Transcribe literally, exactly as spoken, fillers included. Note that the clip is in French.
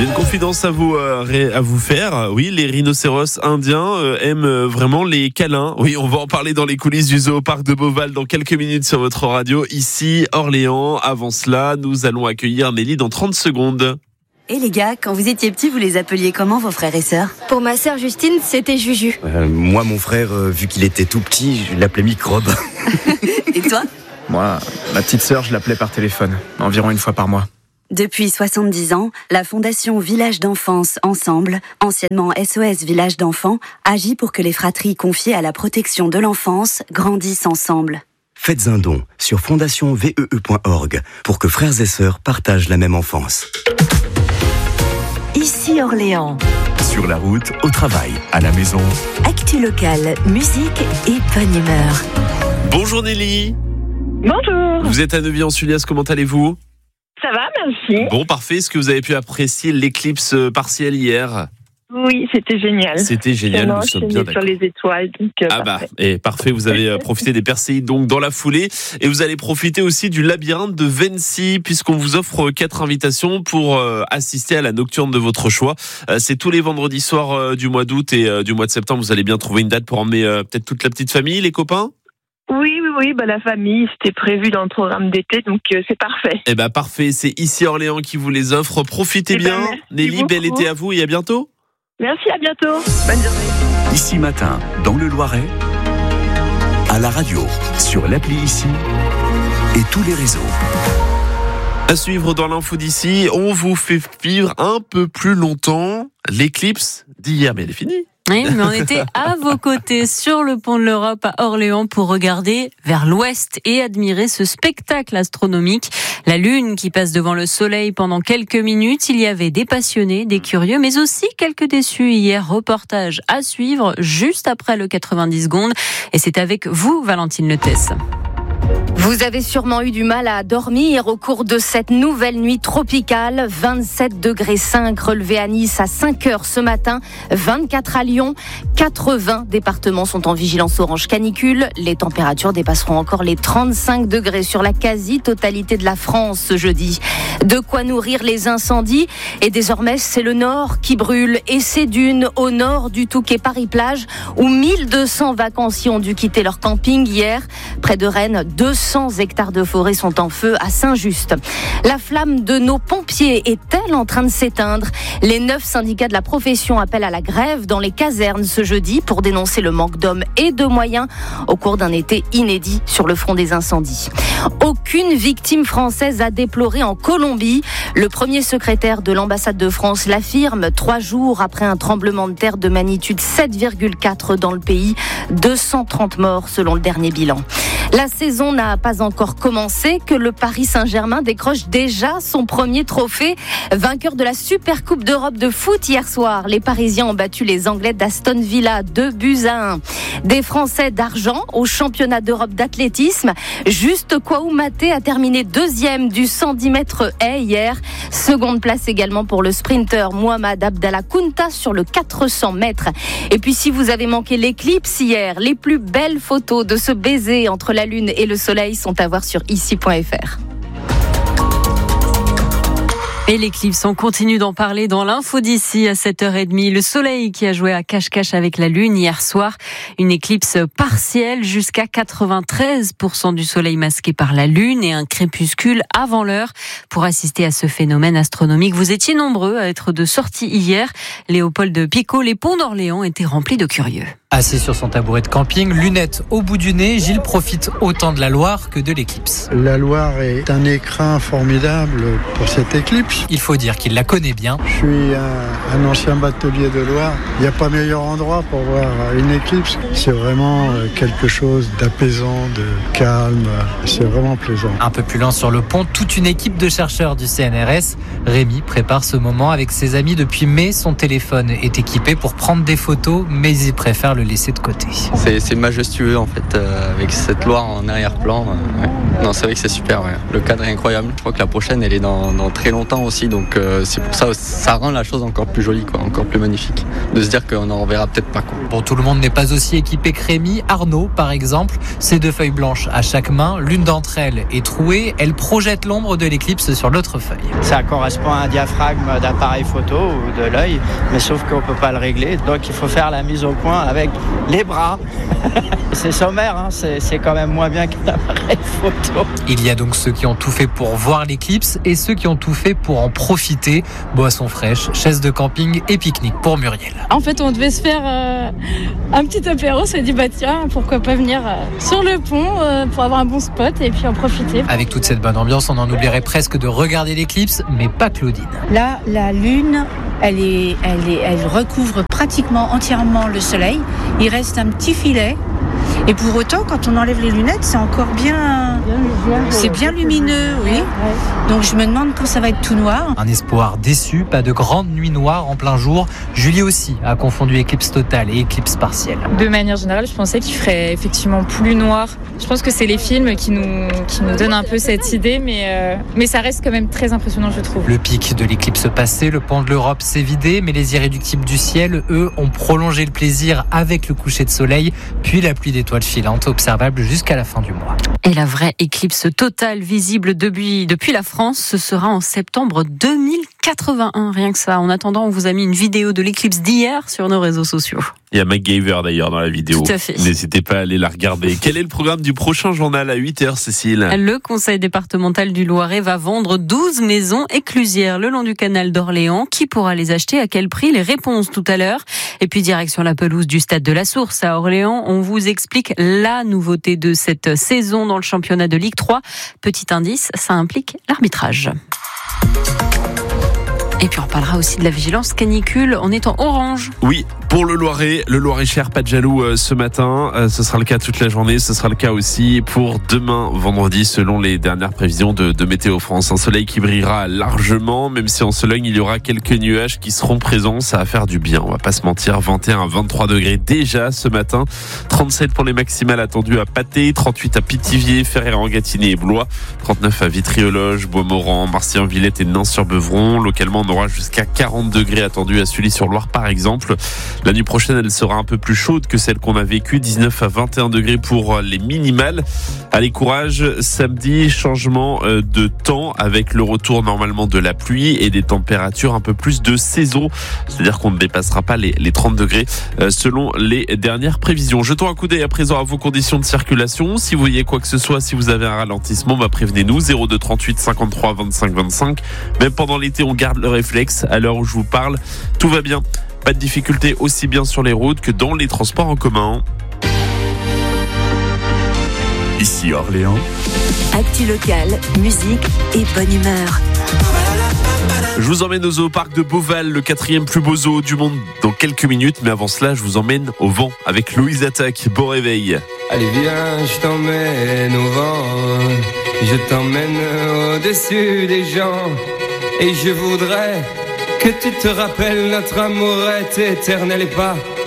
J'ai une confidence à vous, euh, à vous faire. Oui, les rhinocéros indiens euh, aiment euh, vraiment les câlins. Oui, on va en parler dans les coulisses du zoo au parc de Beauval dans quelques minutes sur votre radio. Ici, Orléans. Avant cela, nous allons accueillir Nelly dans trente secondes. Et les gars, quand vous étiez petits, vous les appeliez comment, vos frères et sœurs ? Pour ma sœur Justine, c'était Juju. Euh, moi, mon frère, euh, vu qu'il était tout petit, je l'appelais Microbe. Et toi ? Moi, ma petite sœur, je l'appelais par téléphone, environ une fois par mois. Depuis soixante-dix ans, la Fondation Village d'Enfance Ensemble, anciennement S O S Village d'Enfants, agit pour que les fratries confiées à la protection de l'enfance grandissent ensemble. Faites un don sur fondation v e e point org pour que frères et sœurs partagent la même enfance. Ici Orléans. Sur la route, au travail, à la maison. Actu locale, musique et bonne humeur. Bonjour Nelly. Bonjour. Vous êtes à Neuville-en-Sulliaz, comment allez-vous ? Ça va, merci. Bon, parfait. Est-ce que vous avez pu apprécier l'éclipse partielle hier ? Oui, c'était génial. C'était génial, non, nous sommes bien d'accord. Sur les étoiles, donc euh, Ah parfait. bah, et parfait, vous avez euh, profité des Perséides donc dans la foulée et vous allez profiter aussi du labyrinthe de Vency puisqu'on vous offre quatre invitations pour euh, assister à la nocturne de votre choix. Euh, c'est tous les vendredis soirs euh, du mois d'août et euh, du mois de septembre. Vous allez bien trouver une date pour emmener euh, peut-être toute la petite famille, les copains ? Oui, oui, oui, bah, la famille, c'était prévu dans le programme d'été, donc euh, c'est parfait. Eh ben parfait, c'est ici Orléans qui vous les offre. Profitez Eh ben, bien. merci Nelly, beaucoup. bel été à vous et à bientôt. Merci, à bientôt. Bonne journée. Ici Matin, dans le Loiret, à la radio, sur l'appli Ici et tous les réseaux. À suivre dans l'info d'ici, on vous fait vivre un peu plus longtemps l'éclipse d'hier, mais elle est finie. Oui, mais on était à vos côtés sur le pont de l'Europe à Orléans pour regarder vers l'ouest et admirer ce spectacle astronomique. La Lune qui passe devant le Soleil pendant quelques minutes. Il y avait des passionnés, des curieux, mais aussi quelques déçus hier. Reportage à suivre juste après le quatre-vingt-dix secondes. Et c'est avec vous, Valentine Letesse. Vous avez sûrement eu du mal à dormir au cours de cette nouvelle nuit tropicale. vingt-sept degrés cinq relevés à Nice à cinq heures ce matin, vingt-quatre à Lyon. quatre-vingts départements sont en vigilance orange canicule. Les températures dépasseront encore les trente-cinq degrés sur la quasi-totalité de la France ce jeudi. De quoi nourrir les incendies. Et désormais, c'est le nord qui brûle. Et c'est dunes au nord du Touquet Paris-Plage où mille deux cents vacanciers ont dû quitter leur camping hier. Près de Rennes, deux cents hectares de forêt sont en feu à Saint-Just. La flamme de nos pompiers est-elle en train de s'éteindre ? Les neuf syndicats de la profession appellent à la grève dans les casernes ce jeudi pour dénoncer le manque d'hommes et de moyens au cours d'un été inédit sur le front des incendies. Aucune victime française à déplorer en Colombie. Le premier secrétaire de l'ambassade de France l'affirme trois jours après un tremblement de terre de magnitude sept virgule quatre dans le pays. deux cent trente morts selon le dernier bilan. La saison n'a pas encore commencé que le Paris Saint-Germain décroche déjà son premier trophée. Vainqueur de la Super Coupe d'Europe de foot hier soir, les Parisiens ont battu les Anglais d'Aston Villa deux buts à un. Des Français d'argent au championnat d'Europe d'athlétisme. Juste Koumaté a terminé deuxième du cent dix mètres haies hier. Seconde place également pour le sprinter Mohamed Abdallah Kounta sur le quatre cents mètres. Et puis si vous avez manqué l'éclipse hier, les plus belles photos de ce baiser entre la Lune et le Soleil sont à voir sur ici point f r. Et l'éclipse, on continue d'en parler dans l'info d'ici à sept heures trente. Le soleil qui a joué à cache-cache avec la lune hier soir. Une éclipse partielle jusqu'à quatre-vingt-treize pour cent du soleil masqué par la lune et un crépuscule avant l'heure. Pour assister à ce phénomène astronomique, vous étiez nombreux à être de sortie hier. Léopold Picot, les ponts d'Orléans étaient remplis de curieux. Assis sur son tabouret de camping, lunettes au bout du nez, Gilles profite autant de la Loire que de l'éclipse. La Loire est un écrin formidable pour cette éclipse. Il faut dire qu'il la connaît bien. Je suis un, un ancien batelier de Loire. Il n'y a pas meilleur endroit pour voir une éclipse. C'est vraiment quelque chose d'apaisant, de calme. C'est vraiment plaisant. Un peu plus loin sur le pont, toute une équipe de chercheurs du C N R S. Rémi prépare ce moment avec ses amis depuis mai. Son téléphone est équipé pour prendre des photos, mais il préfère le laisser de côté. C'est, c'est majestueux en fait, euh, avec cette Loire en arrière-plan. Euh, ouais. Non, c'est vrai que c'est super. Ouais. Le cadre est incroyable. Je crois que la prochaine, elle est dans, dans très longtemps temps aussi, donc euh, c'est pour ça ça rend la chose encore plus jolie, quoi, encore plus magnifique, de se dire qu'on n'en reverra peut-être pas, quoi. Bon, tout le monde n'est pas aussi équipé que Rémi. Arnaud, par exemple, ses deux feuilles blanches à chaque main, l'une d'entre elles est trouée, elle projette l'ombre de l'éclipse sur l'autre feuille. Ça correspond à un diaphragme d'appareil photo ou de l'œil, mais sauf qu'on ne peut pas le régler, donc il faut faire la mise au point avec les bras. C'est sommaire, hein, c'est, c'est quand même moins bien qu'un appareil photo. Il y a donc ceux qui ont tout fait pour voir l'éclipse et ceux qui ont tout fait pour en profiter. Boissons fraîches, chaises de camping et pique-nique pour Muriel. En fait, on devait se faire euh, un petit apéro, on s'est dit bah tiens, pourquoi pas venir euh, sur le pont euh, pour avoir un bon spot et puis en profiter. Avec toute cette bonne ambiance, on en oublierait presque de regarder l'éclipse, mais pas Claudine. Là, la lune, elle, est, elle, est, elle recouvre pratiquement entièrement le soleil. Il reste un petit filet. Et pour autant, quand on enlève les lunettes, c'est encore bien... C'est bien lumineux, oui. Donc je me demande quand ça va être tout noir. Un espoir déçu, pas de grande nuit noire en plein jour. Julie aussi a confondu éclipse totale et éclipse partielle. De manière générale, je pensais qu'il ferait effectivement plus noir. Je pense que c'est les films qui nous, qui nous donnent un peu cette idée, mais, euh, mais ça reste quand même très impressionnant, je trouve. Le pic de l'éclipse passé, le pont de l'Europe s'est vidé, mais les irréductibles du ciel, eux, ont prolongé le plaisir avec le coucher de soleil, puis la pluie d'étoiles filantes observable jusqu'à la fin du mois. Et la vraie éclipse totale visible depuis, depuis la France, ce sera en septembre deux mille quatre-vingt-un. Rien que ça. En attendant, on vous a mis une vidéo de l'éclipse d'hier sur nos réseaux sociaux. Il y a MacGyver d'ailleurs dans la vidéo. Tout à fait. N'hésitez pas à aller la regarder. Quel est le programme du prochain journal à huit heures, Cécile ? Le conseil départemental du Loiret va vendre douze maisons éclusières le long du canal d'Orléans. Qui pourra les acheter? À quel prix? Les réponses tout à l'heure. Et puis direction la pelouse du Stade de la Source à Orléans. On vous explique la nouveauté de cette saison dans le championnat de Ligue trois. Petit indice, ça implique l'arbitrage. Et puis on parlera aussi de la vigilance canicule. On est en orange. Oui, pour le Loiret, le Loiret-Cher, pas de jaloux euh, ce matin. Euh, ce sera le cas toute la journée. Ce sera le cas aussi pour demain, vendredi, selon les dernières prévisions de, de Météo France. Un soleil qui brillera largement, même si en Sologne, il y aura quelques nuages qui seront présents. Ça va faire du bien, on va pas se mentir. vingt et un à vingt-trois degrés déjà ce matin. trente-sept pour les maximales attendues à Pâté, trente-huit à Pithiviers, Ferrer-en-Gâtinais et Blois, trente-neuf à Vitry-aux-Loges, Bois-Morand, Marcy-en-Villette et Nans-sur-Beuvron. Localement, on aura jusqu'à quarante degrés attendus à Sully-sur-Loire par exemple. La nuit prochaine, elle sera un peu plus chaude que celle qu'on a vécue, dix-neuf à vingt et un degrés pour les minimales. Allez, courage, samedi, changement de temps avec le retour normalement de la pluie et des températures un peu plus de saison. C'est-à-dire qu'on ne dépassera pas les, les trente degrés selon les dernières prévisions. Jetons un coup d'œil à présent à vos conditions de circulation. Si vous voyez quoi que ce soit, si vous avez un ralentissement, bah prévenez-nous, zéro deux trente-huit cinquante-trois vingt-cinq vingt-cinq. Même pendant l'été, on garde le réflexe. À l'heure où je vous parle, tout va bien. Pas de difficultés aussi bien sur les routes que dans les transports en commun. Ici Orléans. Actu local, musique et bonne humeur. Je vous emmène au zooparc de Beauval, le quatrième plus beau zoo du monde, dans quelques minutes. Mais avant cela, je vous emmène au vent avec Louise Attaque. Bon réveil. Allez viens, je t'emmène au vent. Je t'emmène au-dessus des gens. Et je voudrais que tu te rappelles, notre amour est éternel et pas